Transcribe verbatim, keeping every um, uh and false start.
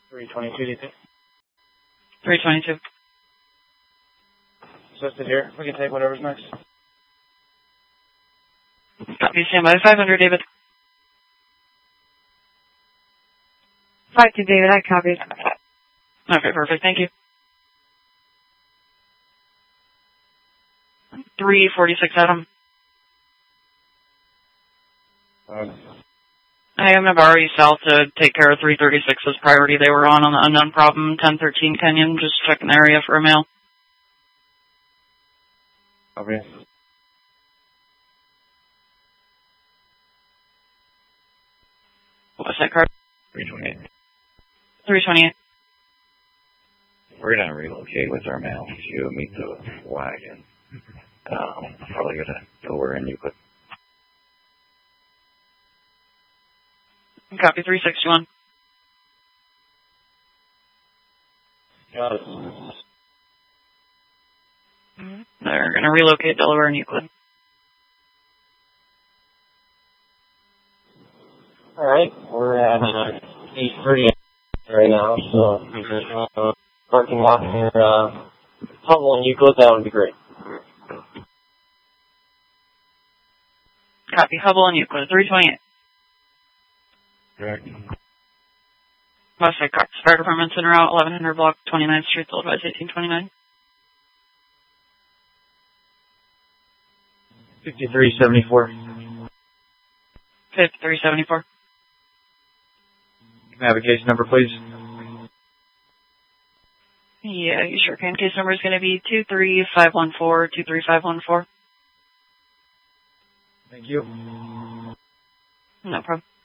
three twenty-two, do you think? three twenty-two. Assisted here. We can take whatever's next. Copy, stand by. five hundred, David. five two, David, I copied. Okay, perfect. Thank you. three forty-six, Adam. Um, I am Navarre South to take care of three thirty-six as priority. They were on on the unknown problem. ten thirteen Kenyon, just checking the area for a mail. okay. What's that card? three twenty-eight. three twenty-eight. We're going to relocate with our mail to meet the wagon. Um, probably going to go where in Euclid. Copy, three sixty-one. Got it. They're going to relocate Delaware and Euclid. Alright, we're at uh, eight thirty right now, so if there's uh, parking lot near uh, Hubble and Euclid, that would be great. Copy, Hubble and Euclid, three twenty-eight. Correct. Westside Cox Fire Department's in route, eleven hundred block, twenty-ninth Street, Old Advice eighteen twenty-nine. fifty-three seventy-four. fifty-three seventy-four. Can I have a case number, please? Yeah, you sure can. Case number is going to be two three five one four, two three five one four. Thank you. No problem.